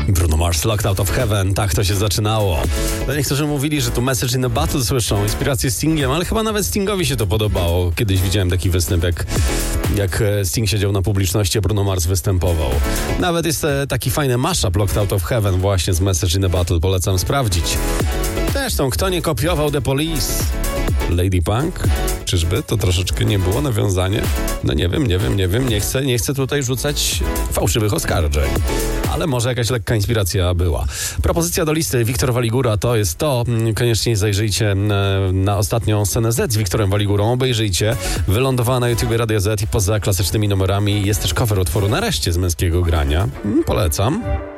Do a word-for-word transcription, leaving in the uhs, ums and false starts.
Bruno Mars, Locked Out of Heaven, tak to się zaczynało. No niektórzy mówili, że tu Message in a Bottle słyszą, inspirację Stingiem, ale chyba nawet Stingowi się to podobało. Kiedyś widziałem taki występ, jak, jak Sting siedział na publiczności, a Bruno Mars występował. Nawet jest taki fajny mashup Locked Out of Heaven właśnie z Message in a Bottle, polecam sprawdzić. Zresztą, kto nie kopiował The Police? Lady Punk? Czyżby? To troszeczkę nie było nawiązanie? No nie wiem, nie wiem, nie wiem. Nie chcę, nie chcę tutaj rzucać fałszywych oskarżeń. Ale może jakaś lekka inspiracja była. Propozycja do listy Wiktor Waligura to jest to. Koniecznie zajrzyjcie na ostatnią scenę Z z Wiktorem Waligurą. Obejrzyjcie. Wylądowała na YouTubie Radia Z i poza klasycznymi numerami jest też cover utworu Nareszcie z Męskiego Grania. Polecam.